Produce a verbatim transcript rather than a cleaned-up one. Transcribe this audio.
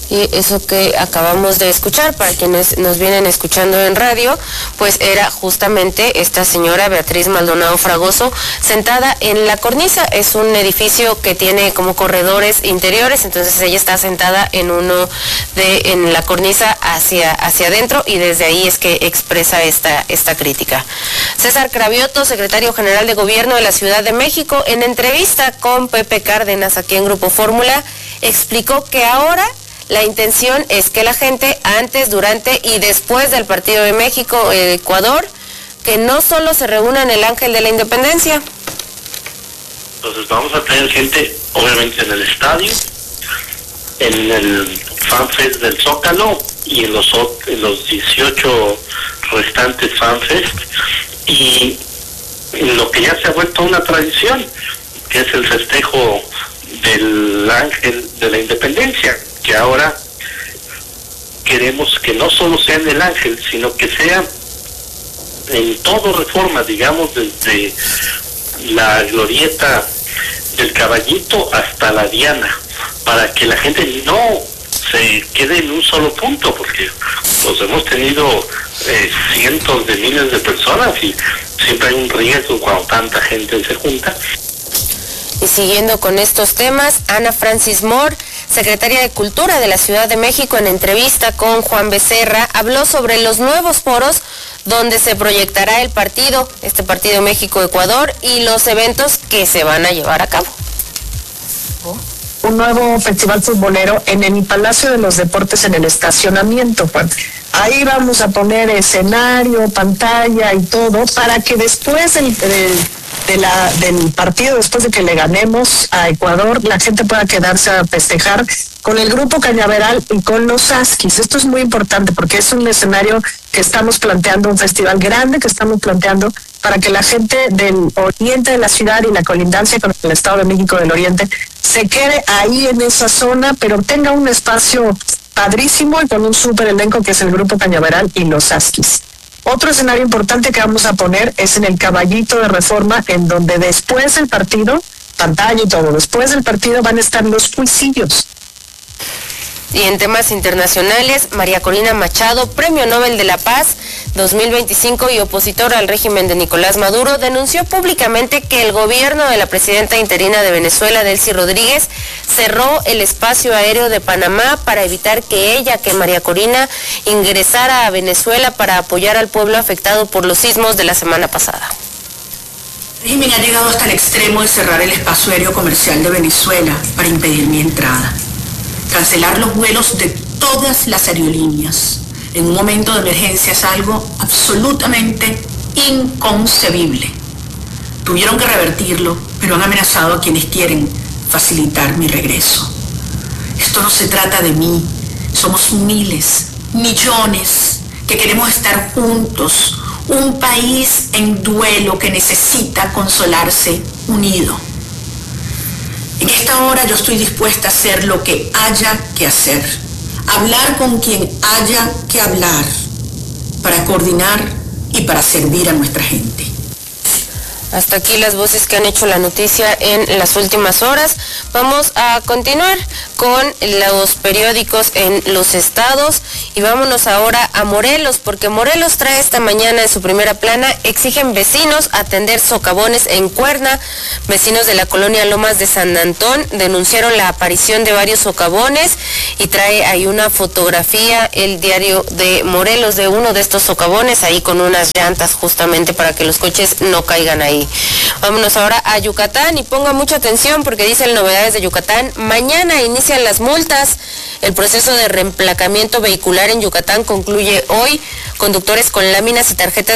Y eso que acabamos de escuchar, para quienes nos vienen escuchando en radio, pues era justamente esta señora Beatriz Maldonado Fragoso sentada en la cornisa. Es un edificio que tiene como corredores interiores, entonces ella está sentada en uno de, en la cornisa hacia, hacia adentro, y desde ahí es que expresa esta, esta crítica. César Cravioto, secretario general de Gobierno de la Ciudad de México, en entrevista con Pepe Cárdenas aquí en Grupo Fórmula, explicó que ahora la intención es que la gente antes, durante y después del partido de México-Ecuador, que no solo se reúna en el Ángel de la Independencia. Entonces vamos a tener gente, obviamente, en el estadio, en el FanFest del Zócalo y en los, en los dieciocho restantes FanFest, y lo que ya se ha vuelto una tradición, que es el festejo del Ángel de la Independencia, que ahora queremos que no solo sea en el Ángel, sino que sea en todo Reforma, digamos, desde la glorieta del Caballito hasta la Diana, para que la gente no se quede en un solo punto, porque pues hemos tenido eh, cientos de miles de personas y siempre hay un riesgo cuando tanta gente se junta. Y siguiendo con estos temas, Ana Francis Moore, secretaria de Cultura de la Ciudad de México, en entrevista con Juan Becerra, habló sobre los nuevos foros donde se proyectará el partido, este partido México-Ecuador, y los eventos que se van a llevar a cabo. Un nuevo festival futbolero en el Palacio de los Deportes, en el estacionamiento, Juan. Ahí vamos a poner escenario, pantalla y todo, para que después del, del, de la, del partido, después de que le ganemos a Ecuador, la gente pueda quedarse a festejar con el Grupo Cañaveral y con los Asquis. Esto es muy importante porque es un escenario que estamos planteando, un festival grande que estamos planteando para que la gente del oriente de la ciudad y la colindancia con el Estado de México del Oriente se quede ahí en esa zona, pero tenga un espacio padrísimo y con un súper elenco que es el Grupo Cañaveral y los Asquis. Otro escenario importante que vamos a poner es en el Caballito de Reforma, en donde después del partido, pantalla y todo, después del partido van a estar los cuisillos. Y en temas internacionales, María Corina Machado, Premio Nobel de la Paz dos mil veinticinco y opositora al régimen de Nicolás Maduro, denunció públicamente que el gobierno de la presidenta interina de Venezuela, Delcy Rodríguez, cerró el espacio aéreo de Panamá para evitar que ella, que María Corina, ingresara a Venezuela para apoyar al pueblo afectado por los sismos de la semana pasada. El régimen ha llegado hasta el extremo de cerrar el espacio aéreo comercial de Venezuela para impedir mi entrada. Cancelar los vuelos de todas las aerolíneas en un momento de emergencia es algo absolutamente inconcebible. Tuvieron que revertirlo, pero han amenazado a quienes quieren facilitar mi regreso. Esto no se trata de mí. Somos miles, millones, que queremos estar juntos. Un país en duelo que necesita consolarse unido. En esta hora yo estoy dispuesta a hacer lo que haya que hacer, hablar con quien haya que hablar, para coordinar y para servir a nuestra gente. Hasta aquí las voces que han hecho la noticia en las últimas horas. Vamos a continuar con los periódicos en los estados y vámonos ahora a Morelos, porque Morelos trae esta mañana en su primera plana: exigen vecinos atender socavones en Cuerna. Vecinos de la colonia Lomas de San Antón denunciaron la aparición de varios socavones y trae ahí una fotografía el diario de Morelos de uno de estos socavones, ahí con unas llantas justamente para que los coches no caigan ahí. Vámonos ahora a Yucatán y ponga mucha atención porque dicen Novedades de Yucatán: mañana inician las multas. El proceso de reemplacamiento vehicular en Yucatán concluye hoy. Conductores con láminas y tarjetas